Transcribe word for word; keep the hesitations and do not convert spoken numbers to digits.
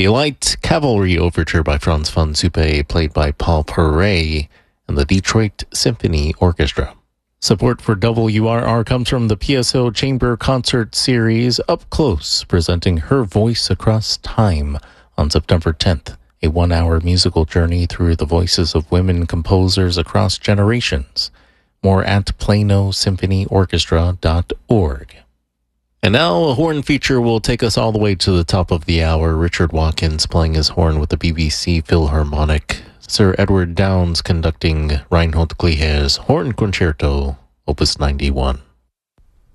The Light Cavalry Overture by Franz von Suppe, played by Paul Perret and the Detroit Symphony Orchestra. Support for W R R comes from the P S O Chamber Concert Series Up Close, presenting Her Voice Across Time on September tenth, a one-hour musical journey through the voices of women composers across generations. More at plano symphony orchestra dot org. And now a horn feature will take us all the way to the top of the hour. Richard Watkins playing his horn with the B B C Philharmonic. Sir Edward Downes conducting Reinhold Klehe's Horn Concerto, Opus ninety-one.